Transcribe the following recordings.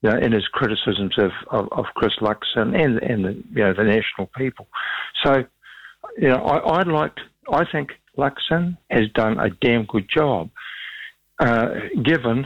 in his criticisms of Chris Luxon and the National People. So, I think Luxon has done a damn good job, given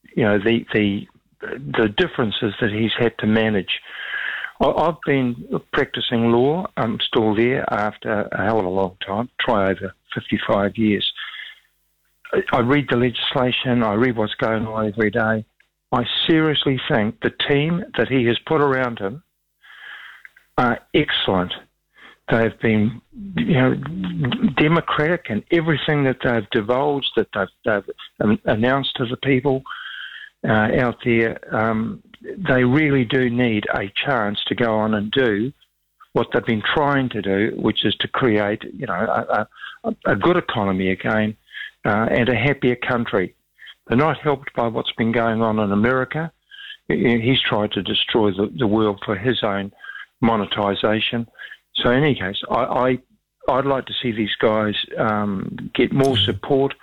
the differences that he's had to manage. I've been practicing law. I'm still there after a hell of a long time, try over 55 years. I read the legislation, I read what's going on every day. I seriously think the team that he has put around him are excellent. They've been, democratic in everything that they've divulged, that they've announced to the people out there. They really do need a chance to go on and do what they've been trying to do, which is to create, a good economy again and a happier country. They're not helped by what's been going on in America. He's tried to destroy the world for his own monetisation. So in any case, I'd like to see these guys get more support.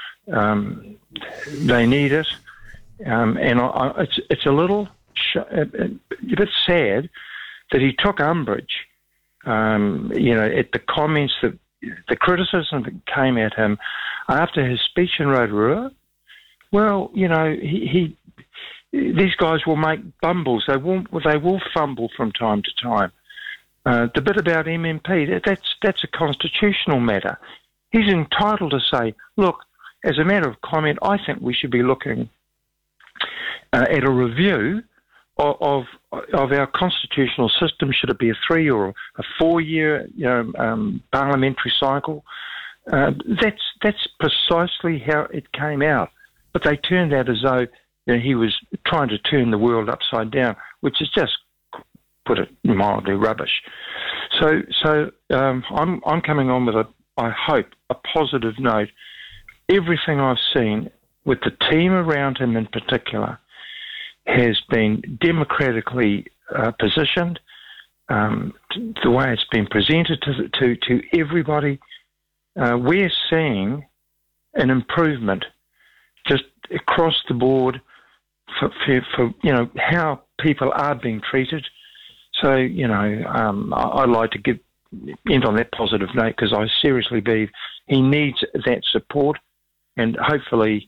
They need it. And it's a little a bit sad that he took umbrage, at the comments, the criticism that came at him after his speech in Rotorua. Well, these guys will make bumbles. They will fumble from time to time. The bit about MMP, that's a constitutional matter. He's entitled to say, look, as a matter of comment, I think we should be looking at a review of our constitutional system. Should it be a 3 or a 4 year parliamentary cycle? That's precisely how it came out. But they turned out as though he was trying to turn the world upside down, which is just, put it mildly, rubbish. So I'm coming on with I hope a positive note. Everything I've seen with the team around him in particular has been democratically positioned. The way it's been presented to everybody, we're seeing an improvement just across the board for how people are being treated. So I'd like to end on that positive note, because I seriously believe he needs that support, and hopefully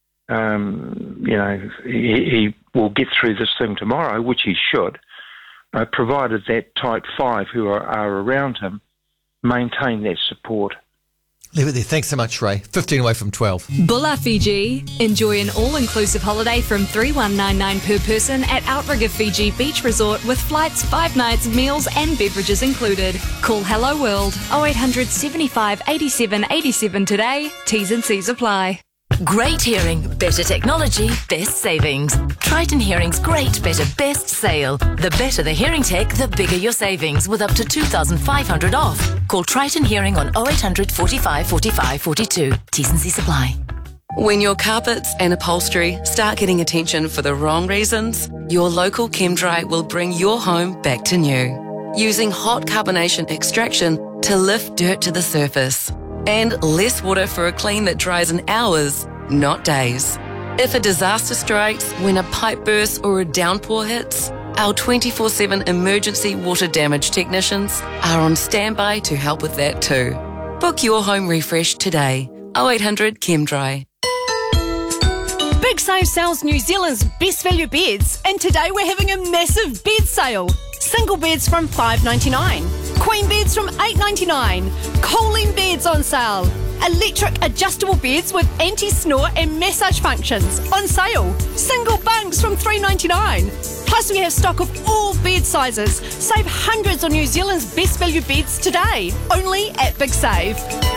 he will get through this thing tomorrow, which he should, provided that tight five who are around him maintain that support. Leave it there. Thanks so much, Ray. 15 away from 12. Bulla Fiji. Enjoy an all-inclusive holiday from $3,199 per person at Outrigger Fiji Beach Resort with flights, 5 nights, meals and beverages included. Call Hello World 0800 75 87 87 today. T's and C's apply. Great hearing, better technology, best savings. Triton Hearing's great, better, best sale. The better the hearing tech, the bigger your savings, with up to $2,500 off. Call Triton Hearing on 0800 45 45 42. T's and C's apply. When your carpets and upholstery start getting attention for the wrong reasons, your local ChemDry will bring your home back to new. Using hot carbonation extraction to lift dirt to the surface. And less water for a clean that dries in hours, not days. If a disaster strikes, when a pipe bursts or a downpour hits, our 24/7 emergency water damage technicians are on standby to help with that too. Book your home refresh today. 0800 ChemDry. Big Save sells New Zealand's best value beds, and today we're having a massive bed sale. Single beds from $5.99. Queen beds from $8.99. Colleen beds on sale. Electric adjustable beds with anti-snore and massage functions on sale. Single bunks from $3.99. Plus we have stock of all bed sizes. Save hundreds on New Zealand's best value beds today. Only at Big Save.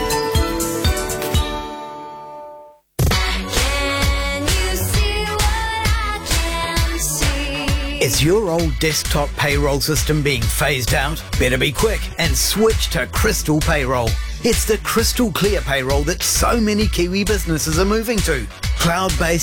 Is your old desktop payroll system being phased out? Better be quick and switch to Crystal Payroll. It's the crystal clear payroll that so many Kiwi businesses are moving to. Cloud-based